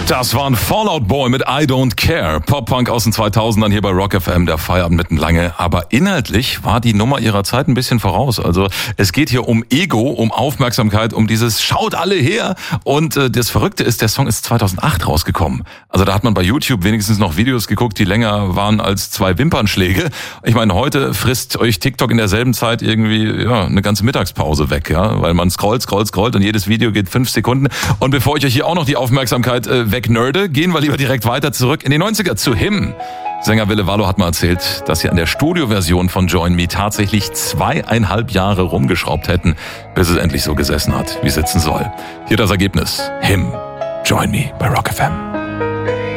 Das war ein Fallout Boy mit I Don't Care. Pop-Punk aus den 2000ern hier bei Rock FM, der Feierabend mitten lange. Aber inhaltlich war die Nummer ihrer Zeit ein bisschen voraus. Also es geht hier um Ego, um Aufmerksamkeit, um dieses Schaut alle her. Und das Verrückte ist, der Song ist 2008 rausgekommen. Also da hat man bei YouTube wenigstens noch Videos geguckt, die länger waren als 2 Wimpernschläge. Ich meine, heute frisst euch TikTok in derselben Zeit irgendwie eine ganze Mittagspause weg, ja, weil man scrollt und jedes Video geht 5 Sekunden. Und bevor ich euch hier auch noch die Aufmerksamkeit wegnerde, gehen wir lieber direkt weiter zurück in die 90er zu Him. Sänger Ville Valo hat mal erzählt, dass sie an der Studioversion von Join Me tatsächlich 2,5 Jahre rumgeschraubt hätten, bis es endlich so gesessen hat, wie es sitzen soll. Hier das Ergebnis. Him. Join Me bei Rock FM.